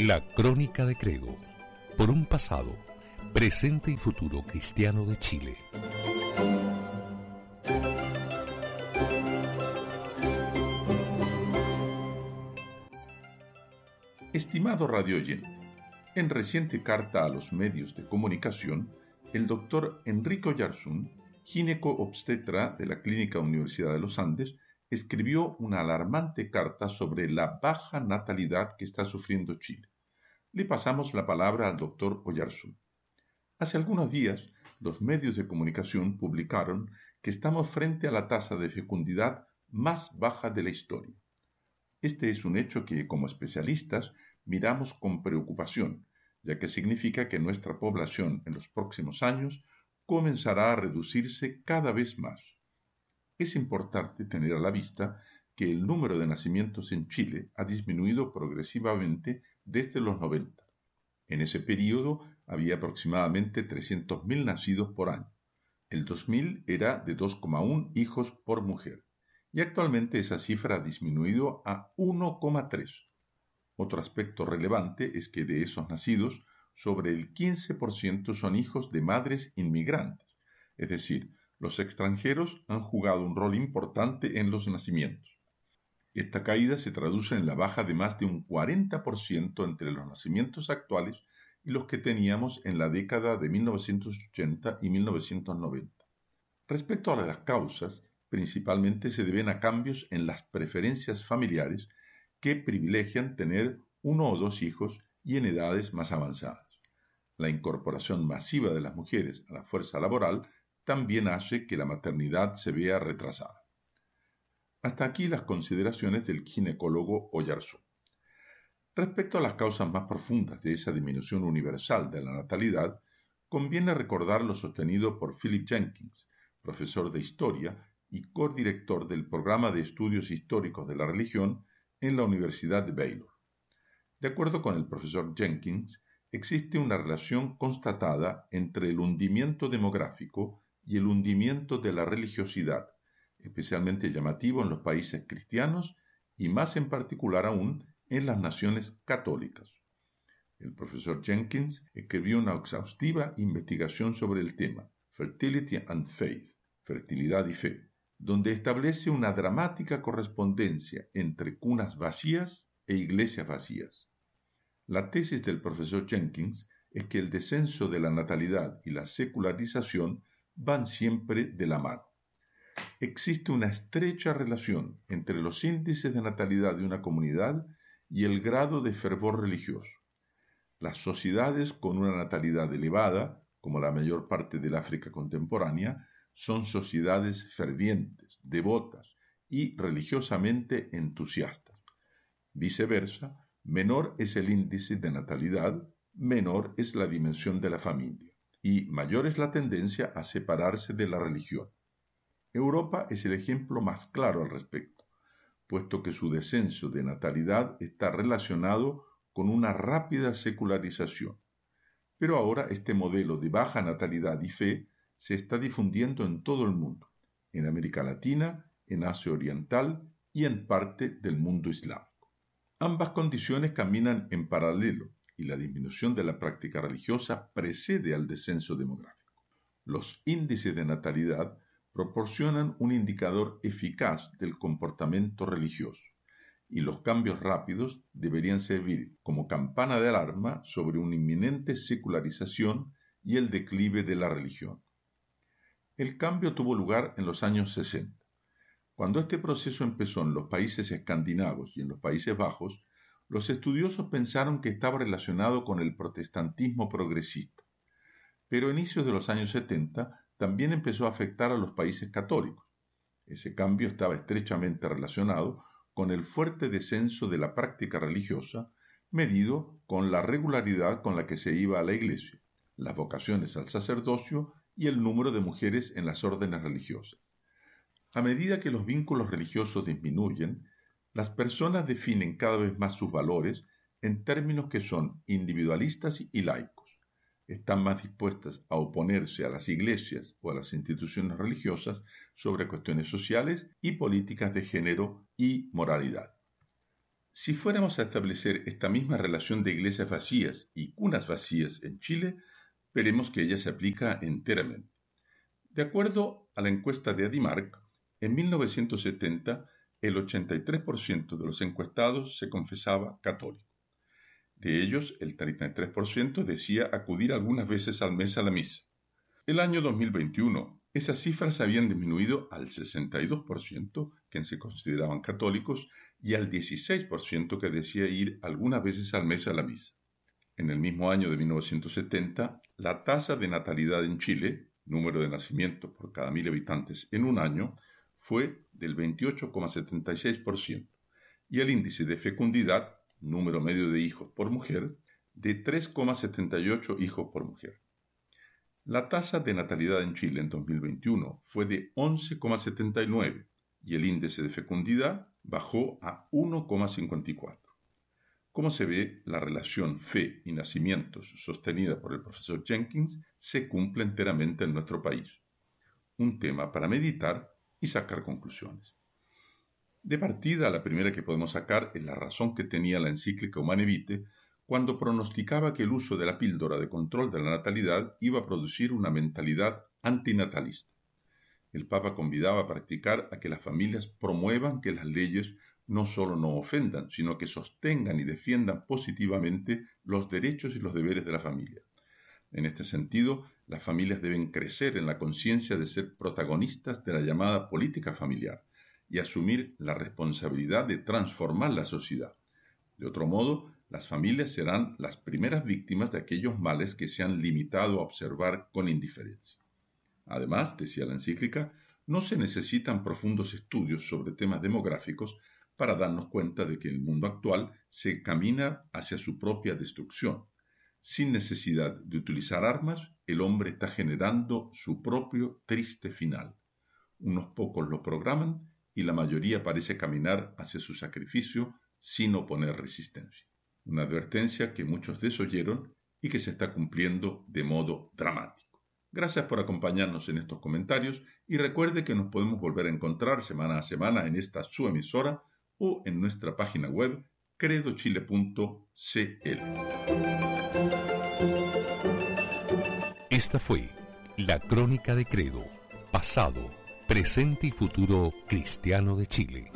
La Crónica de Credo, por un pasado, presente y futuro cristiano de Chile. Estimado radioyente, en reciente carta a los medios de comunicación, el doctor Enrique Oyarzún, gineco-obstetra de la Clínica Universidad de los Andes, escribió una alarmante carta sobre la baja natalidad que está sufriendo Chile. Le pasamos la palabra al doctor Oyarzún. Hace algunos días, los medios de comunicación publicaron que estamos frente a la tasa de fecundidad más baja de la historia. Este es un hecho que, como especialistas, miramos con preocupación, ya que significa que nuestra población en los próximos años comenzará a reducirse cada vez más. Es importante tener a la vista que el número de nacimientos en Chile ha disminuido progresivamente desde los 90. En ese período había aproximadamente 300.000 nacidos por año. El 2000 era de 2,1 hijos por mujer, y actualmente esa cifra ha disminuido a 1,3. Otro aspecto relevante es que de esos nacidos, sobre el 15% son hijos de madres inmigrantes, es decir, los extranjeros han jugado un rol importante en los nacimientos. Esta caída se traduce en la baja de más de un 40% entre los nacimientos actuales y los que teníamos en la década de 1980 y 1990. Respecto a las causas, principalmente se deben a cambios en las preferencias familiares que privilegian tener uno o dos hijos y en edades más avanzadas. La incorporación masiva de las mujeres a la fuerza laboral también hace que la maternidad se vea retrasada. Hasta aquí las consideraciones del ginecólogo Oyarzún. Respecto a las causas más profundas de esa disminución universal de la natalidad, conviene recordar lo sostenido por Philip Jenkins, profesor de Historia y codirector del Programa de Estudios Históricos de la Religión en la Universidad de Baylor. De acuerdo con el profesor Jenkins, existe una relación constatada entre el hundimiento demográfico y el hundimiento de la religiosidad, especialmente llamativo en los países cristianos y más en particular aún en las naciones católicas. El profesor Jenkins escribió una exhaustiva investigación sobre el tema, Fertility and Faith, fertilidad y fe, donde establece una dramática correspondencia entre cunas vacías e iglesias vacías. La tesis del profesor Jenkins es que el descenso de la natalidad y la secularización van siempre de la mano. Existe una estrecha relación entre los índices de natalidad de una comunidad y el grado de fervor religioso. Las sociedades con una natalidad elevada, como la mayor parte del África contemporánea, son sociedades fervientes, devotas y religiosamente entusiastas. Viceversa, menor es el índice de natalidad, menor es la dimensión de la familia, y mayor es la tendencia a separarse de la religión. Europa es el ejemplo más claro al respecto, puesto que su descenso de natalidad está relacionado con una rápida secularización. Pero ahora este modelo de baja natalidad y fe se está difundiendo en todo el mundo, en América Latina, en Asia Oriental y en parte del mundo islámico. Ambas condiciones caminan en paralelo y la disminución de la práctica religiosa precede al descenso demográfico. Los índices de natalidad proporcionan un indicador eficaz del comportamiento religioso, y los cambios rápidos deberían servir como campana de alarma sobre una inminente secularización y el declive de la religión. El cambio tuvo lugar en los años 60. Cuando este proceso empezó en los países escandinavos y en los Países Bajos, los estudiosos pensaron que estaba relacionado con el protestantismo progresista. Pero a inicios de los años 70 también empezó a afectar a los países católicos. Ese cambio estaba estrechamente relacionado con el fuerte descenso de la práctica religiosa, medido con la regularidad con la que se iba a la iglesia, las vocaciones al sacerdocio y el número de mujeres en las órdenes religiosas. A medida que los vínculos religiosos disminuyen, las personas definen cada vez más sus valores en términos que son individualistas y laicos. Están más dispuestas a oponerse a las iglesias o a las instituciones religiosas sobre cuestiones sociales y políticas de género y moralidad. Si fuéramos a establecer esta misma relación de iglesias vacías y cunas vacías en Chile, veremos que ella se aplica enteramente. De acuerdo a la encuesta de Adimark, en 1970 el 83% de los encuestados se confesaba católico. De ellos, el 33% decía acudir algunas veces al mes a la misa. El año 2021, esas cifras habían disminuido al 62%, quienes se consideraban católicos, y al 16% que decía ir algunas veces al mes a la misa. En el mismo año de 1970, la tasa de natalidad en Chile, número de nacimientos por cada 1.000 habitantes en un año, fue del 28,76%, y el índice de fecundidad, número medio de hijos por mujer, de 3,78 hijos por mujer. La tasa de natalidad en Chile en 2021 fue de 11,79 y el índice de fecundidad bajó a 1,54. Como se ve, la relación fe y nacimientos sostenida por el profesor Jenkins se cumple enteramente en nuestro país. Un tema para meditar y sacar conclusiones. De partida, la primera que podemos sacar es la razón que tenía la encíclica Humanae Vitae cuando pronosticaba que el uso de la píldora de control de la natalidad iba a producir una mentalidad antinatalista. El Papa convidaba a practicar a que las familias promuevan que las leyes no solo no ofendan, sino que sostengan y defiendan positivamente los derechos y los deberes de la familia. En este sentido, las familias deben crecer en la conciencia de ser protagonistas de la llamada política familiar y asumir la responsabilidad de transformar la sociedad. De otro modo, las familias serán las primeras víctimas de aquellos males que se han limitado a observar con indiferencia. Además, decía la encíclica, no se necesitan profundos estudios sobre temas demográficos para darnos cuenta de que el mundo actual se camina hacia su propia destrucción. Sin necesidad de utilizar armas, el hombre está generando su propio triste final. Unos pocos lo programan y la mayoría parece caminar hacia su sacrificio sin oponer resistencia. Una advertencia que muchos desoyeron y que se está cumpliendo de modo dramático. Gracias por acompañarnos en estos comentarios y recuerde que nos podemos volver a encontrar semana a semana en esta su emisora o en nuestra página web credochile.cl. Esta fue la Crónica de Credo, pasado, presente y futuro cristiano de Chile.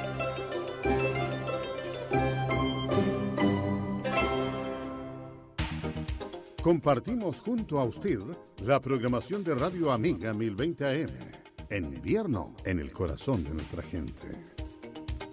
Compartimos junto a usted la programación de Radio Amiga 1020 AM. En invierno, en el corazón de nuestra gente.